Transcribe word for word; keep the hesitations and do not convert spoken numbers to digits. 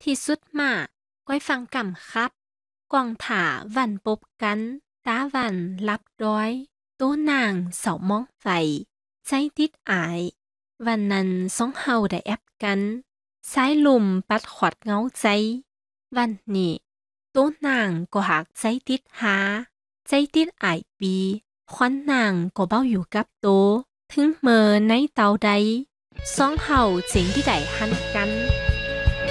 ที่สุดมาก้อยฟังกำครับกวางถาวันปบกันตาวันรับร้อยโต้นางเสามองไฟใจติดอายวันนั้นสองเฮาได้แอบกันสายลมปัดขวัดเงาใจวันนี้โต้นางก็หากใจติดหาใจติดอายปีควันนางก็เบ้าอยู่กับโตถึงเมื่อในเตาใดสองเฮาเจ๋งที่ได้หันกัน